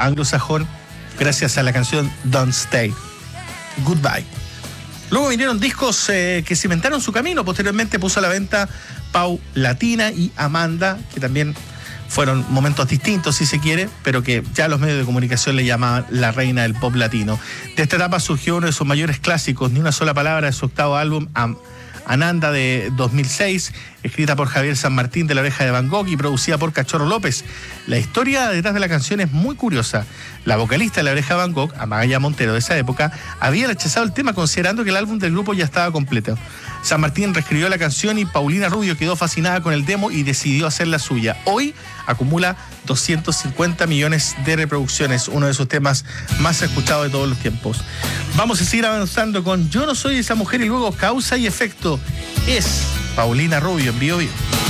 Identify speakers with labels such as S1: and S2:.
S1: anglosajón gracias a la canción Don't Stay, Goodbye. Luego vinieron discos que cimentaron su camino. Posteriormente puso a la venta Paulatina y Amanda, que también fueron momentos distintos, si se quiere, pero que ya los medios de comunicación le llamaban la reina del pop latino. De esta etapa surgió uno de sus mayores clásicos, Ni una sola palabra, de su octavo álbum, Ananda, de 2006, escrita por Javier San Martín de La Oreja de Van Gogh y producida por Cachorro López. La historia detrás de la canción es muy curiosa. La vocalista de La Oreja de Van Gogh, Amaya Montero, de esa época, había rechazado el tema considerando que el álbum del grupo ya estaba completo. San Martín reescribió la canción y Paulina Rubio quedó fascinada con el demo y decidió hacerla suya. Hoy acumula 250 millones de reproducciones, uno de sus temas más escuchados de todos los tiempos. Vamos a seguir avanzando con Yo no soy esa mujer y luego Causa y Efecto. Es Paulina Rubio en Bio Bio.